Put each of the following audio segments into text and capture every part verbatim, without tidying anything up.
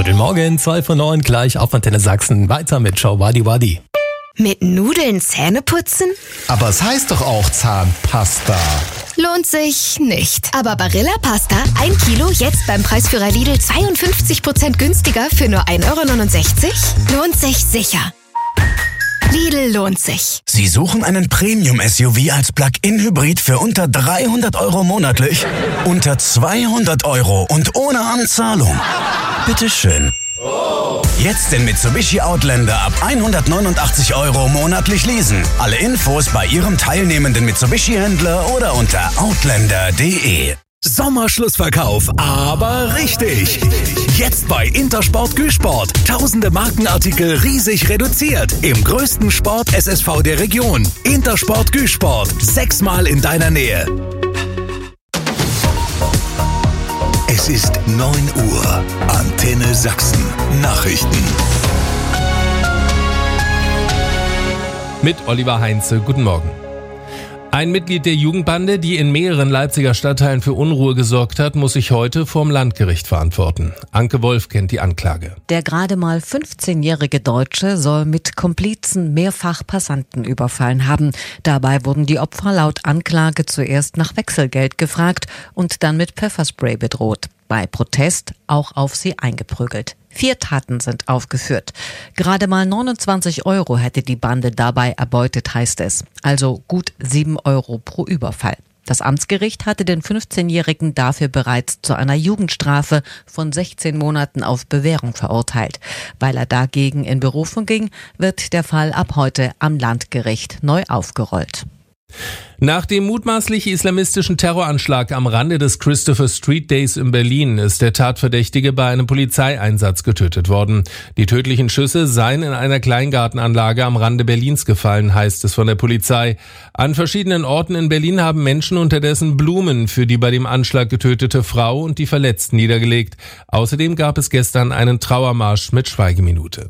Guten Morgen, zwei von neun, gleich auf Antenne Sachsen. Weiter mit Show Wadi Wadi. Mit Nudeln Zähne putzen? Aber es heißt doch auch Zahnpasta. Lohnt sich nicht. Aber Barilla Pasta, ein Kilo, jetzt beim Preisführer Lidl zweiundfünfzig Prozent günstiger für nur ein Euro neunundsechzig? Lohnt sich sicher. Lidl lohnt sich. Sie suchen einen Premium-S U V als Plug-in-Hybrid für unter dreihundert Euro monatlich? Unter zweihundert Euro und ohne Anzahlung? Bitteschön. Jetzt den Mitsubishi Outlander ab hundertneunundachtzig Euro monatlich leasen. Alle Infos bei Ihrem teilnehmenden Mitsubishi-Händler oder unter outlander punkt de. Sommerschlussverkauf, aber richtig. Jetzt bei Intersport Güsport. Tausende Markenartikel riesig reduziert. Im größten Sport-S S V der Region. Intersport Güsport. Sechsmal in deiner Nähe. Es ist neun Uhr. Antenne Sachsen. Nachrichten. Mit Oliver Heinze. Guten Morgen. Ein Mitglied der Jugendbande, die in mehreren Leipziger Stadtteilen für Unruhe gesorgt hat, muss sich heute vorm Landgericht verantworten. Anke Wolf kennt die Anklage. Der gerade mal fünfzehnjährige Deutsche soll mit Komplizen mehrfach Passanten überfallen haben. Dabei wurden die Opfer laut Anklage zuerst nach Wechselgeld gefragt und dann mit Pfefferspray bedroht. Bei Protest auch auf sie eingeprügelt. Vier Taten sind aufgeführt. Gerade mal neunundzwanzig Euro hätte die Bande dabei erbeutet, heißt es. Also gut sieben Euro pro Überfall. Das Amtsgericht hatte den fünfzehnjährigen dafür bereits zu einer Jugendstrafe von sechzehn Monaten auf Bewährung verurteilt. Weil er dagegen in Berufung ging, wird der Fall ab heute am Landgericht neu aufgerollt. Nach dem mutmaßlich islamistischen Terroranschlag am Rande des Christopher Street Days in Berlin ist der Tatverdächtige bei einem Polizeieinsatz getötet worden. Die tödlichen Schüsse seien in einer Kleingartenanlage am Rande Berlins gefallen, heißt es von der Polizei. An verschiedenen Orten in Berlin haben Menschen unterdessen Blumen für die bei dem Anschlag getötete Frau und die Verletzten niedergelegt. Außerdem gab es gestern einen Trauermarsch mit Schweigeminute.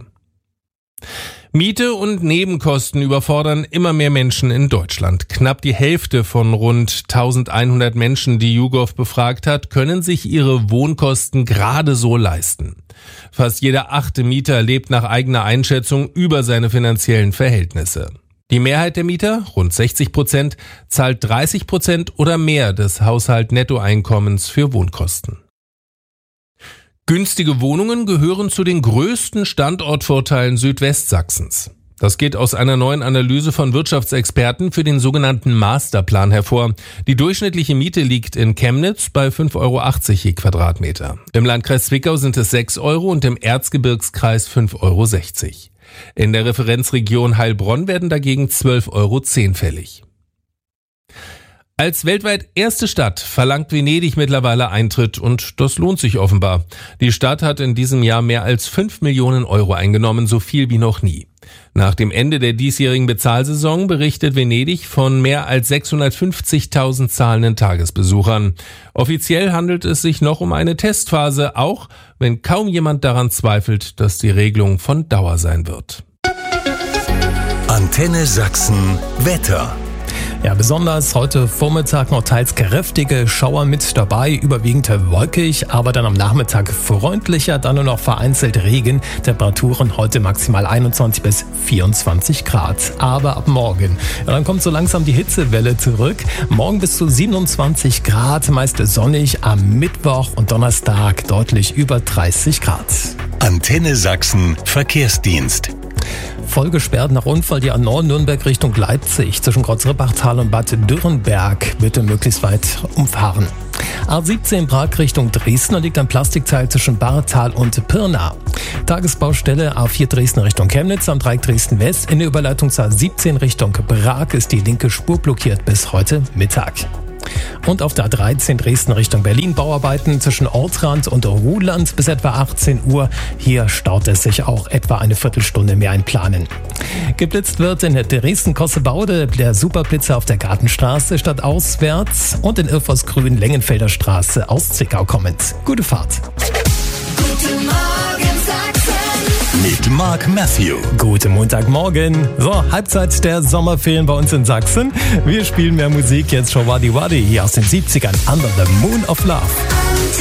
Miete und Nebenkosten überfordern immer mehr Menschen in Deutschland. Knapp die Hälfte von rund eintausendeinhundert Menschen, die YouGov befragt hat, können sich ihre Wohnkosten gerade so leisten. Fast jeder achte Mieter lebt nach eigener Einschätzung über seine finanziellen Verhältnisse. Die Mehrheit der Mieter, rund sechzig Prozent, zahlt dreißig Prozent oder mehr des Haushalt-Nettoeinkommens für Wohnkosten. Günstige Wohnungen gehören zu den größten Standortvorteilen Südwestsachsens. Das geht aus einer neuen Analyse von Wirtschaftsexperten für den sogenannten Masterplan hervor. Die durchschnittliche Miete liegt in Chemnitz bei fünf Euro achtzig je Quadratmeter. Im Landkreis Zwickau sind es sechs Euro und im Erzgebirgskreis fünf Euro sechzig. In der Referenzregion Heilbronn werden dagegen zwölf Euro zehn fällig. Als weltweit erste Stadt verlangt Venedig mittlerweile Eintritt und das lohnt sich offenbar. Die Stadt hat in diesem Jahr mehr als fünf Millionen Euro eingenommen, so viel wie noch nie. Nach dem Ende der diesjährigen Bezahlsaison berichtet Venedig von mehr als sechshundertfünfzigtausend zahlenden Tagesbesuchern. Offiziell handelt es sich noch um eine Testphase, auch wenn kaum jemand daran zweifelt, dass die Regelung von Dauer sein wird. Antenne Sachsen Wetter. Ja, besonders heute Vormittag noch teils kräftige Schauer mit dabei, überwiegend wolkig, aber dann am Nachmittag freundlicher, dann nur noch vereinzelt Regen. Temperaturen heute maximal einundzwanzig bis vierundzwanzig Grad. Aber ab morgen, ja, dann kommt so langsam die Hitzewelle zurück. Morgen bis zu siebenundzwanzig Grad, meist sonnig, am Mittwoch und Donnerstag deutlich über dreißig Grad. Antenne Sachsen Verkehrsdienst. Voll gesperrt nach Unfall die A neun Nürnberg Richtung Leipzig. Zwischen Kreuzrippachtal und Bad Dürrenberg bitte möglichst weit umfahren. A siebzehn Prag Richtung Dresden, da liegt ein Plastikteil zwischen Bartal und Pirna. Tagesbaustelle A vier Dresden Richtung Chemnitz, am Dreieck Dresden West. In der Überleitung zur A siebzehn Richtung Prag ist die linke Spur blockiert bis heute Mittag. Und auf der A dreizehn Dresden Richtung Berlin Bauarbeiten zwischen Ortrand und Ruhland bis etwa achtzehn Uhr. Hier staut es sich auch etwa eine Viertelstunde mehr einplanen. Geblitzt wird in Dresden-Kossebaude der Superblitzer auf der Gartenstraße statt auswärts und in Irrfahrtsgrün Lengenfelder Straße aus Zwickau kommend. Gute Fahrt. Guten Morgen Sachsen. Mit Mark Matthew. Guten Montagmorgen. So, Halbzeit der Sommerferien bei uns in Sachsen. Wir spielen mehr Musik, jetzt schon Wadi Wadi hier aus den siebzigern. Under the Moon of Love.